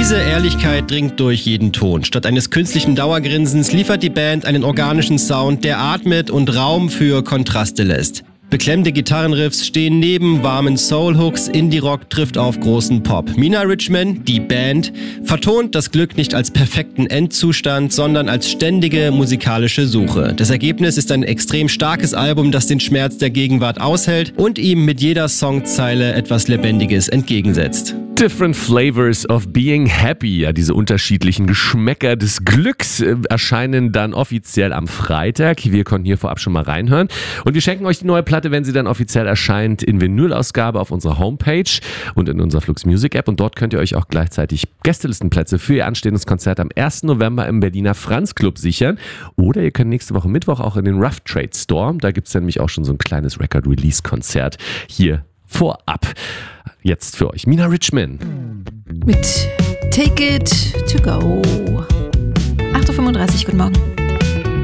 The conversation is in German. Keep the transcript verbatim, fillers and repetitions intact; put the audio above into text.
Diese Ehrlichkeit dringt durch jeden Ton. Statt eines künstlichen Dauergrinsens liefert die Band einen organischen Sound, der atmet und Raum für Kontraste lässt. Beklemmende Gitarrenriffs stehen neben warmen Soul-Hooks, Indie-Rock trifft auf großen Pop. Mina Richman, die Band, vertont das Glück nicht als perfekten Endzustand, sondern als ständige musikalische Suche. Das Ergebnis ist ein extrem starkes Album, das den Schmerz der Gegenwart aushält und ihm mit jeder Songzeile etwas Lebendiges entgegensetzt. Different Flavors of Being Happy, ja, diese unterschiedlichen Geschmäcker des Glücks äh, erscheinen dann offiziell am Freitag. Wir konnten hier vorab schon mal reinhören. Und wir schenken euch die neue Platte, wenn sie dann offiziell erscheint, in Vinylausgabe auf unserer Homepage und in unserer Flux Music App. Und dort könnt ihr euch auch gleichzeitig Gästelistenplätze für ihr anstehendes Konzert am ersten November im Berliner Franz Club sichern. Oder ihr könnt nächste Woche Mittwoch auch in den Rough Trade Store. Da gibt es nämlich auch schon so ein kleines Record-Release-Konzert hier vorab. Jetzt für euch Mina Richman. Mit Take It To Go. acht Uhr fünfunddreißig, guten Morgen.